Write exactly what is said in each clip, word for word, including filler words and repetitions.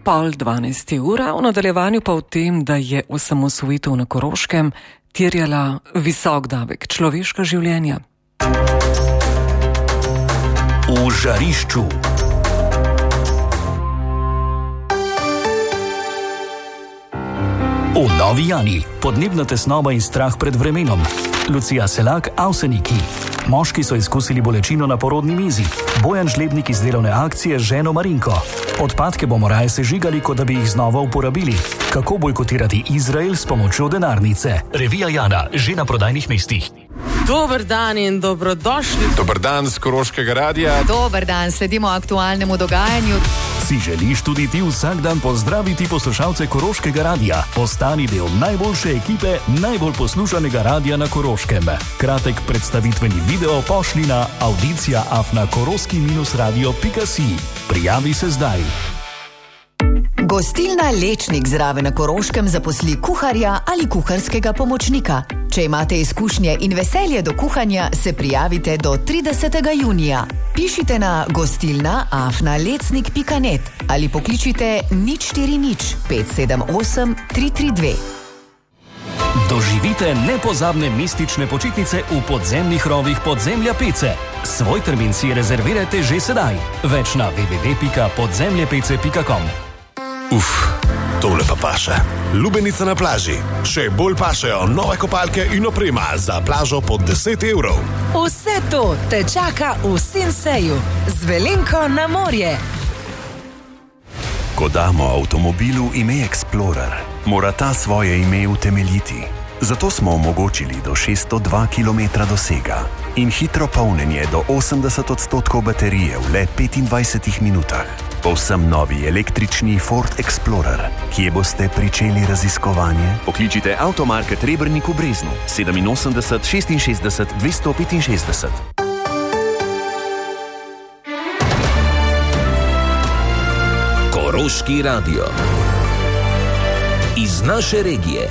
pol dvanajsti ura, v nadaljevanju pa v tem, da je osamosvojitev na Koroškem terjala visok davek človeška življenja. V žarišču. V Novi Jani, podnebna tesnoba in strah pred vremenom. Lucija Selak, Avseniki. Moški so izkusili bolečino na porodni mizi. Bojan Žlebnik iz delovne akcije z ženo Marinko. Odpadke bomo raje sežigali, kot da bi jih znova uporabili. Kako bojkotirati Izrael s pomočjo denarnice? Revija Jana, že na prodajnih mestih. Dober dan in dobrodošli. Dober dan z Koroškega radia. Dober dan, sledimo aktualnemu dogajanju. Si želiš tudi ti vsak dan pozdraviti poslušalce Koroškega radia? Postani del najboljše ekipe najbolj poslušanega radia na Koroškem. Kratek predstavitveni video pošli na audicija afna koroski radio pika si. Prijavi se zdaj. Gostilna Lečnik zraven na Koroškem zaposli kuharja ali kuharskega pomočnika. Če imate izkušnje in veselje do kuhanja, se prijavite do tridesetega junija. Pišite na gostilna afna lecnik pika net ali pokličite nič štiri nič pet sedem osem tri tri dve. Doživite nepozabne mistične počitnice v podzemnih rovih Podzemlja Pece. Svoj termin si rezervirajte že sedaj. Več na w w w pika podzemljepece pika com. Uf, tole pa paše. Lubenica na plaži. Še bolj pašejo nove kopalke in oprema za plažo pod deset evrov. Vse to te čaka v Sinseju. Z Velenko na morje. Ko damo avtomobilu ime Explorer, mora ta svoje ime utemeljiti. Zato smo omogočili do šeststo dva kilometra dosega in hitro polnjenje do osemdeset odstotkov baterije v le petindvajsetih minutah. Povsem novi električni Ford Explorer, kje boste pričeli raziskovanje? Pokličite Avtomarket Rebrnik v Breznu sedeminosemdeset šestinšestdeset dvesto petinšestdeset. Koroški radio. Iz naše regije.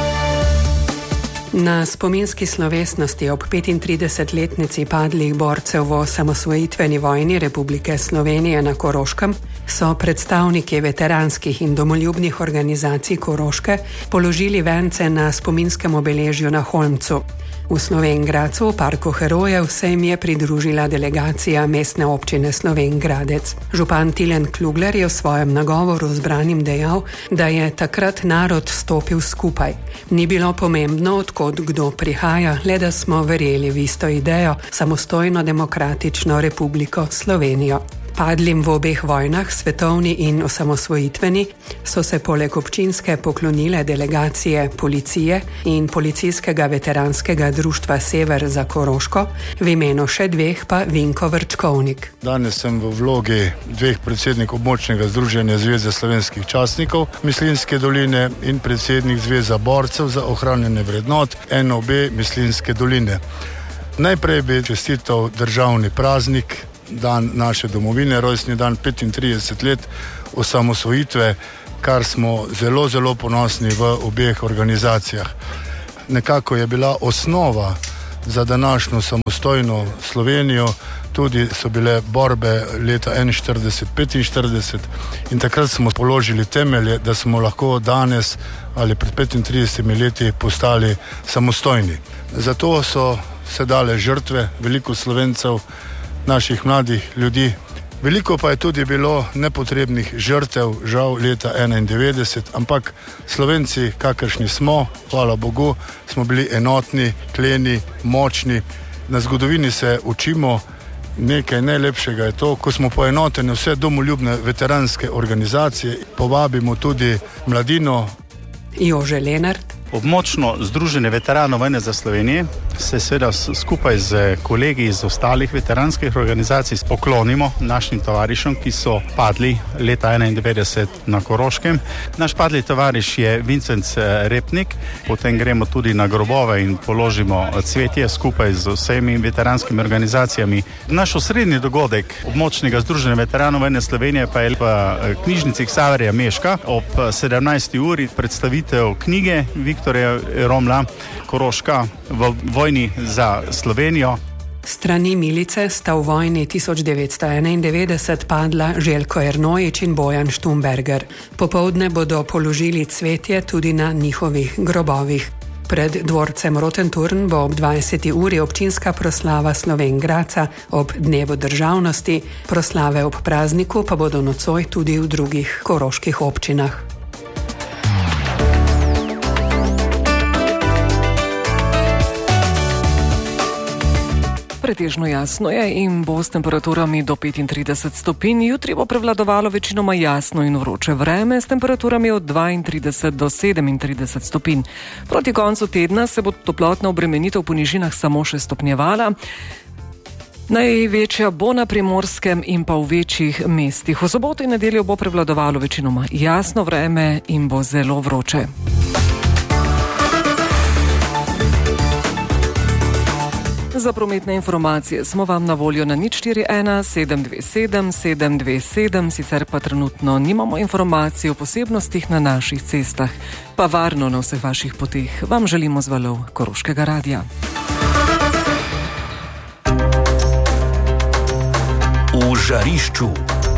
Na spominski slovesnosti ob petintridesetletnici padlih borcev v osamosvojitveni vojni Republike Slovenije na Koroškem so predstavniki veteranskih in domoljubnih organizacij Koroške položili vence na spominskem obeležju na Holmcu. V Slovenj Gradcu, v parku herojev, se jim je pridružila delegacija mestne občine Slovenj Gradec. Župan Tilen Klugler je v svojem nagovoru zbranim dejal, da je takrat narod stopil skupaj. Ni bilo pomembno, odkot kdo prihaja, le da smo verjeli v isto idejo, samostojno demokratično Republiko Slovenijo. Padlim v obeh vojnah, svetovni in osamosvojitveni, so se poleg občinske poklonile delegacije policije in policijskega veteranskega društva Sever za Koroško, v imenu še dveh pa Vinko Vrčkovnik. Danes sem v vlogi dveh predsednikov območnega združenja Zveze slovenskih častnikov Mislinjske doline in predsednik Zveza borcev za ohranjanje vrednot N O B Mislinjske doline. Najprej bi čestital državni praznik, dan naše domovine, rojstni dan petintrideset let osamosvojitve, kar smo zelo, zelo ponosni v obeh organizacijah. Nekako je bila osnova za današnjo samostojno Slovenijo, tudi so bile borbe leta enainštirideset petinštirideset in takrat smo položili temelje, da smo lahko danes ali pred petintridesetimi leti postali samostojni. Zato so se dale žrtve veliko Slovencev, naših mladih ljudi. Veliko pa je tudi bilo nepotrebnih žrtev, žal leta enaindevetdeset, ampak Slovenci, kakršni smo, hvala Bogu, smo bili enotni, kleni, močni. Na zgodovini se učimo, nekaj najlepšega je to, ko smo poenoteni vse domoljubne veteranske organizacije, povabimo tudi mladino. Jože Lenart. Območno združenje veteranov vojne za Slovenijo se seveda skupaj z kolegi iz ostalih veteranskih organizacij poklonimo našim tovarišem, ki so padli leta enaindevetdeset na Koroškem. Naš padli tovariš je Vincent Repnik, potem gremo tudi na grobove in položimo cvetje skupaj z vsemi veteranskimi organizacijami. Naš osrednji dogodek območnega združenja veteranov vojne Slovenije pa je v knjižnici Ksaverja Meška ob sedemnajsti uri predstavitev knjige Viktorja Romla Koroška v vojni za Slovenijo. Strani milice sta v vojni tisoč devetsto enaindevetdeset padla Željko Ernojič in Bojan Štumberger. Popoldne bodo položili cvetje tudi na njihovih grobovih. Pred dvorcem Rotenturn bo ob dvajseti uri občinska proslava Slovenj Gradca ob dnevu državnosti, proslave ob prazniku pa bodo nocoj tudi v drugih koroških občinah. Pretežno jasno je in bo s temperaturami do petintrideset stopinj. Jutri bo prevladovalo večinoma jasno in vroče vreme s temperaturami od dvaintrideset do sedemintrideset stopinj. Proti koncu tedna se bo toplotna obremenitev po nižinah samo še stopnjevala. Največja bo na Primorskem in pa v večjih mestih. V soboto in nedeljo bo prevladovalo večinoma jasno vreme in bo zelo vroče. Za prometne informacije smo vam na voljo na nič štiri ena sedem dve sedem sedem dve sedem, sicer pa trenutno nimamo informacij o posebnostih na naših cestah. Pa varno na vseh vaših poteh vam želimo z valov Koroškega radia. V žarišču.